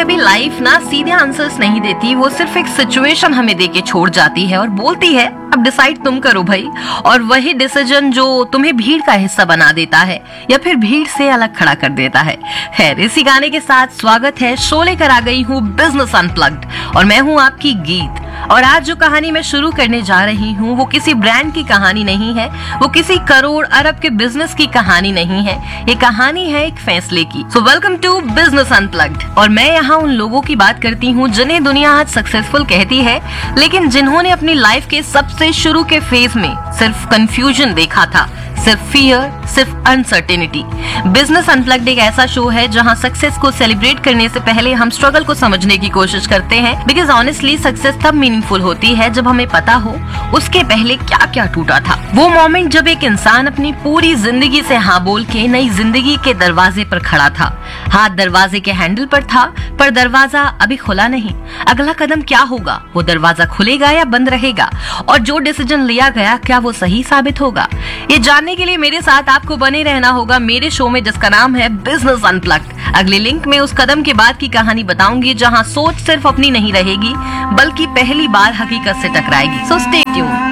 कभी लाइफ ना सीधे आंसर्स नहीं देती, वो सिर्फ एक सिचुएशन हमें देके छोड़ जाती है और बोलती है अब डिसाइड तुम करो भाई। और वही डिसीजन जो तुम्हें भीड़ का हिस्सा बना देता है या फिर भीड़ से अलग खड़ा कर देता है। खैर, इसी गाने के साथ स्वागत है, शो लेकर आ गई हूँ बिजनेस अनप्लग्ड और मैं हूँ आपकी गीत। और आज जो कहानी मैं शुरू करने जा रही हूँ वो किसी ब्रांड की कहानी नहीं है, वो किसी करोड़ अरब के बिजनेस की कहानी नहीं है, ये कहानी है एक फैसले की। So welcome to business unplugged. और मैं यहाँ उन लोगों की बात करती हूँ जिन्हें दुनिया आज सक्सेसफुल कहती है, लेकिन जिन्होंने अपनी लाइफ के सबसे शुरू के फेज में सिर्फ कंफ्यूजन देखा था, सिर्फ फियर, सिर्फ अनसर्टेनिटी। बिजनेस अनप्लग्ड एक ऐसा शो है जहां सक्सेस को सेलिब्रेट करने से पहले हम स्ट्रगल को समझने की कोशिश करते हैं, बिकॉज ऑनेस्टली सक्सेस तब मीनिंगफुल होती है जब हमें पता हो उसके पहले क्या क्या टूटा था। वो मोमेंट जब एक इंसान अपनी पूरी जिंदगी से हाँ बोल के नई जिंदगी के दरवाजे पर खड़ा था। हाथ दरवाजे के हैंडल पर था, पर दरवाजा अभी खुला नहीं। अगला कदम क्या होगा? वो दरवाजा खुलेगा या बंद रहेगा? और जो डिसीजन लिया गया क्या वो सही साबित होगा? ये जानने के लिए मेरे साथ आपको बने रहना होगा मेरे शो में, जिसका नाम है बिजनेस अनप्लग्ड। अगले लिंक में उस कदम के बाद की कहानी बताऊंगी जहां सोच सिर्फ अपनी नहीं रहेगी बल्कि पहली बार हकीकत से टकराएगी। So stay tuned.